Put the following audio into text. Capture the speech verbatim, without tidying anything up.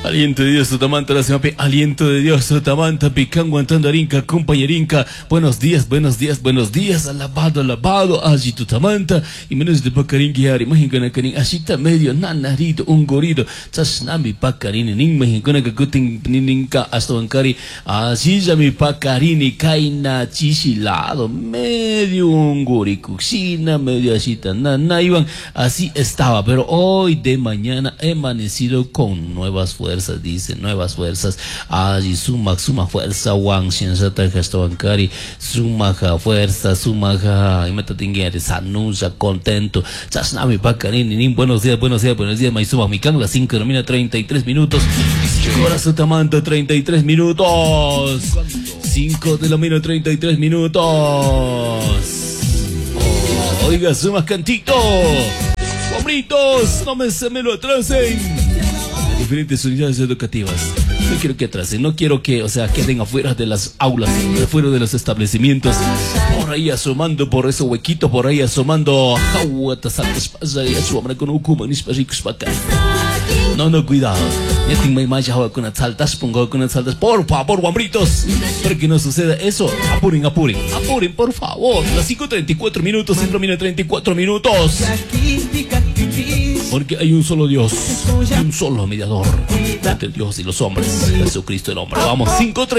Aliento de Dios, Sotamanta, la semape. Aliento de Dios, Sotamanta, Picango, Antandarinca, compañerinca. Buenos días, buenos días, buenos días. Alabado, alabado. Allí Tutamanta. Y menos de Pacarinqui, Ari, Majingana, Carin, Ashita, medio, Nanarito, un gorito. Chasnami, Pacarini, Ning, Majingana, Kakutin, Nininka, Astobancari. Así ya mi Pacarini, Kaina, Chichilado, medio un goricuxina, medio Ashita, Nana, Iban. Así estaba, pero hoy de mañana he amanecido con nuevas fuerzas, dice, nuevas fuerzas. Allí suma, suma fuerza, Wang, Shinsata, Gastobancari, suma fuerza, suma, y me tatinguere, sanusa, contento. Chasnami, Pacarini, Nin, buenos días, buenos días, buenos días, Maizuma, Mikan, las cinco de la mañana, treinta y tres minutos. Corazón Tamanta, treinta y tres minutos. cinco de la mañana, treinta y tres minutos. Oh, oiga, suma cantito. Hombritos, no me, se me lo atrasen. Diferentes unidades educativas. No quiero que atrasen, no quiero que, o sea, queden afuera de las aulas, afuera de los establecimientos. Por ahí asomando, por ese huequito, por ahí asomando. No, no, cuidado. Ya tengo más con las saltas, pongo con las saltas. Por favor, hombritos, para que no suceda eso. Apuren, apuren, apuren, por favor. Las cinco treinta y cuatro minutos, cinco treinta y cuatro minutos. Porque hay un solo Dios, un solo mediador entre Dios y los hombres, Jesucristo el hombre. Vamos, cinco treinta y cuatro.